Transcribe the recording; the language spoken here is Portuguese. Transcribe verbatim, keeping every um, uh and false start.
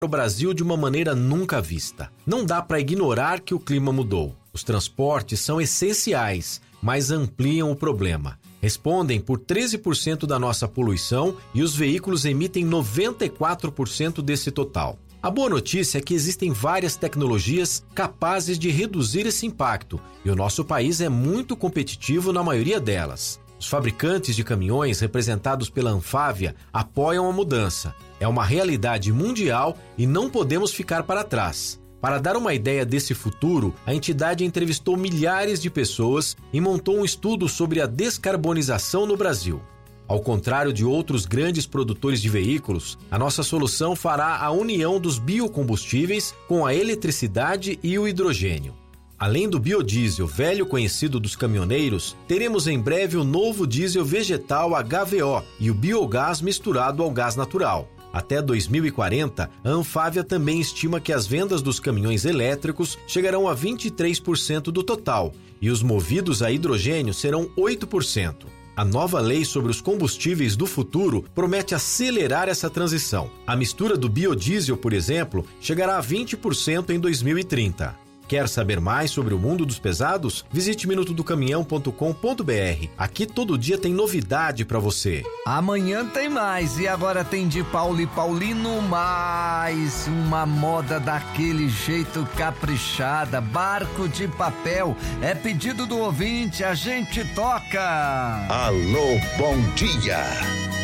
o Brasil de uma maneira nunca vista. Não dá para ignorar que o clima mudou. Os transportes são essenciais, mas ampliam o problema. Respondem por treze por cento da nossa poluição e os veículos emitem noventa e quatro por cento desse total. A boa notícia é que existem várias tecnologias capazes de reduzir esse impacto e o nosso país é muito competitivo na maioria delas. Os fabricantes de caminhões, representados pela Anfávia, apoiam a mudança. É uma realidade mundial e não podemos ficar para trás. Para dar uma ideia desse futuro, a entidade entrevistou milhares de pessoas e montou um estudo sobre a descarbonização no Brasil. Ao contrário de outros grandes produtores de veículos, a nossa solução fará a união dos biocombustíveis com a eletricidade e o hidrogênio. Além do biodiesel velho conhecido dos caminhoneiros, teremos em breve o novo diesel vegetal H V O e o biogás misturado ao gás natural. Até dois mil e quarenta, a Anfávia também estima que as vendas dos caminhões elétricos chegarão a vinte e três por cento do total e os movidos a hidrogênio serão oito por cento. A nova lei sobre os combustíveis do futuro promete acelerar essa transição. A mistura do biodiesel, por exemplo, chegará a vinte por cento em dois mil e trinta. Quer saber mais sobre o mundo dos pesados? Visite minuto do caminhão ponto com ponto b r. Aqui todo dia tem novidade para você. Amanhã tem mais e agora tem de Paulo e Paulino mais uma moda daquele jeito caprichada, Barco de Papel. É pedido do ouvinte, a gente toca. Alô, bom dia.